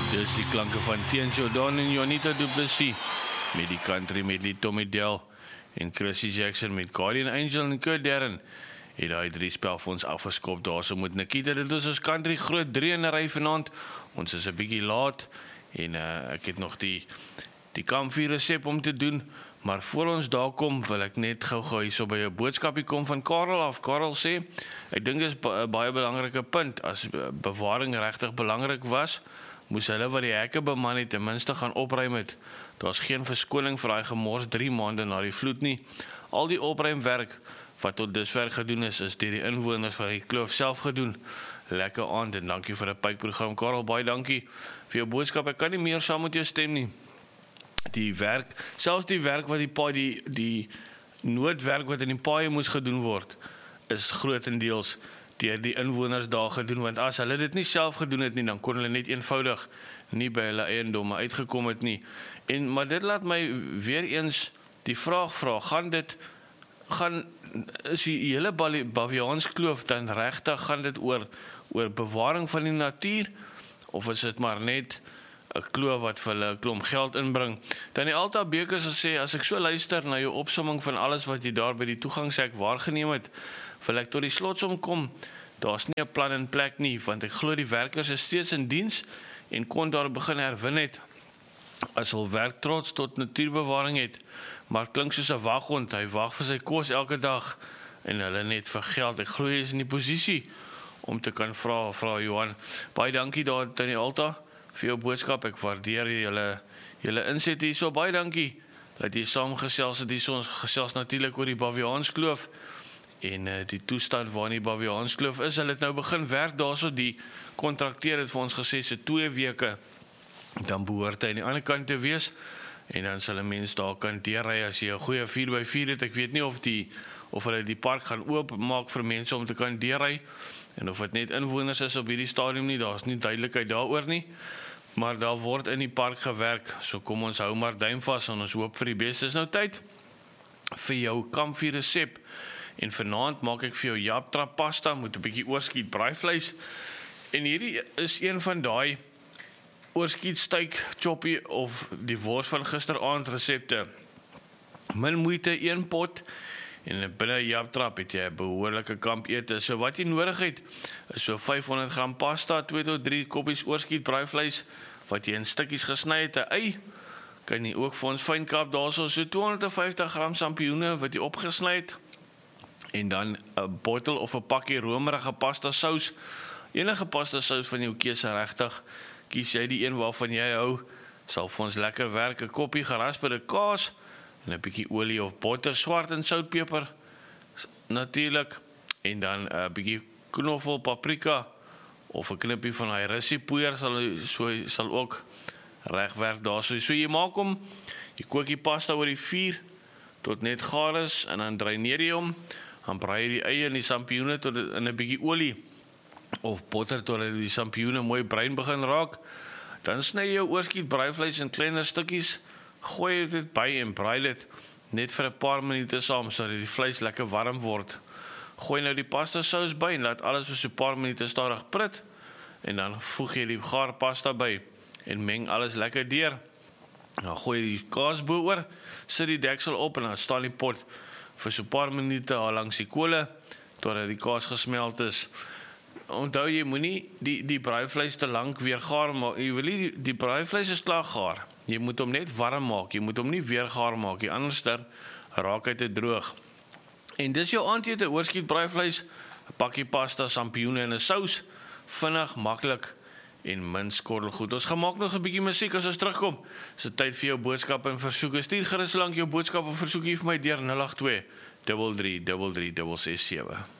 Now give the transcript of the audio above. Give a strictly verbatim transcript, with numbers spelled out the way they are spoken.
Dis die klanke van Teens Jordan en Jonita Du Plessis met die country medley Tommy Dell en Chrissy Jackson met Guardian Angel en Kurt Darren. Het hy drie spel vir ons afgeskop daarso met Nikita. Dit is ons country groot drie in 'n ry vanaand. Ons is 'n bietjie laat en uh, ek het nog die die kampvuur resep om te doen. Maar voor ons daar kom, wil ek net gou-gou hierso by 'n boodskapie kom van Karel af. Karel sê, ek dink dis 'n baie belangrike punt. As bewaring regtig belangrik was, moes hulle wat die hekke beman het ten minste gaan opruim het. Daar's geen verskoning vir daai gemors drie maande na die vloed nie. Al die opruimwerk wat tot dusver gedoen is, is deur die inwoners van die kloof self gedoen. Lekker aand en dankie vir 'n pypprogram. Karel, baie dankie vir jou boodskap. Ek kan nie meer saam met jou stem nie. Die werk, selfs die werk wat die paai, die, die noodwerk wat in die paaie moes gedoen word, is grotendeels deur die inwoners daar gedoen, want as hulle dit nie self gedoen het nie, dan kon hulle net eenvoudig nie by hulle eiendomme uitgekom het nie. En, maar dit laat my weer eens die vraag vra, gaan dit, gaan, is die hele Baviaanskloof dan regtig, gaan dit oor, oor bewaring van die natuur, of is dit maar net 'n kloof wat vir hulle 'n klomp geld inbring? Dan die Alta Bekers sê, as ek so luister na jou opsomming van alles wat jy daar by die toegangshek waargeneem het, wil ek tot die slotsom kom, daar's nie 'n plan in plek nie, want ek glo die werkers is steeds in diens en kon daar begin herwin het, as hulle werk trots tot natuurbewaring het, maar klink soos 'n waghond, hy wag vir sy kos elke dag, en hulle net vir geld. Ek glo jy is in die posisie om te kan vra, vra Johan. Baie dankie daar in die Alta vir jou boodskap, ek waardeer julle julle inset hier so, baie dankie dat jy saamgesels het, hier ons gesels natuurlik oor die Baviaanskloof en uh, die toestand waarin die Baviaanskloof is. Hulle het nou begin werk daarso, die kontrakteur het vir ons gesê se twee weke, dan behoort hy aan die ander kant te wees, en dan sal 'n mens daar kan deurry as jy 'n goeie vier by vier het. Ek weet nie of die of hulle die park gaan oopmaak vir mense om te kan deurry, en of dit net inwoners is op hierdie stadium nie, daar's nie duidelikheid daaroor nie. Maar daar word in die park gewerk, so kom ons hou maar duim vas en ons hoop vir die beste. Is nou tyd vir jou kampvuur resep, en vanaand maak ek vir jou japtrap pasta met 'n bietjie oorskiet braaivleis, en hierdie is een van daai oorskiet steak choppie of die wors van gisteraand resepte. Min moeite, een pot, en binne 'n japtrap het jy 'n behoorlike kamp ete. So wat jy nodig het, is so vyfhonderd gram pasta, twee tot drie koppies oorskiet braaivleis, wat jy in stukkies gesny het, 'n ei, kan jy ook vir ons fyn kap daarso, so tweehonderdvyftig gram sampioene wat jy opgesny het, en dan 'n bottel of 'n pakkie romerige pasta sous. Enige pasta sous van jou keuse regtig, kies jy die een waarvan jy hou, sal vir ons lekker werk. 'n koppie gerasperde kaas, en 'n bietjie olie of botter, swart en soutpeper natuurlik, en dan 'n bietjie knoffel, paprika of 'n knippie van daai russiepoeier sal so sal ook reg werk daarso. So jy maak hom, jy kook die pasta oor die vuur tot net gaar is, en dan dreineer jy hom, dan braai jy die eie en die sampioene tot in 'n bietjie olie of botter tot die sampioene mooi bruin begin raak. Dan sny jy jou oorskiet braaivleis in kleiner stukkies, gooi dit by en braai dit net vir 'n paar minute saam, sodat die vleis lekker warm word. Gooi nou die pasta sous by en laat alles vir so 'n paar minute stadig prit, en dan voeg jy die gaar pasta by en meng alles lekker deur. Dan gooi jy die kaas bo-oor, sit die deksel op en dan staan die pot vir so 'n paar minute al langs die kole totdat die kaas gesmelt is. Onthou jy moenie die die braaivleis te lank weer gaar maak. Jy wil nie die, die braaivleis is klaar gaar. Jy moet hom net warm maak. Jy moet hom nie weer gaar maak nie, anders dan raak hy te droog. En dis jou aandete, oorskiet braaivleis, 'n pakkie pasta, sampioene en 'n sous, vinnig, maklik en min skottelgoed. Ons gaan maak nog 'n bietjie musiek as ons terugkom. Dis so tyd vir jou boodskappe en versoeke. Stuur gerus lank jou boodskappe of versoekie vir my deur nul agt twee, drie drie drie drie ses ses sewe.